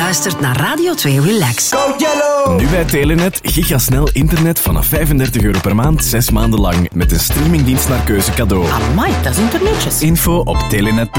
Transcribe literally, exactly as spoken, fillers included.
luistert naar Radio twee Relax. Go Yellow! Nu bij Telenet gigasnel internet vanaf vijfendertig euro per maand, zes maanden lang. Met een streamingdienst naar keuze cadeau. Amai, dat is internetjes. Info op telenet punt be.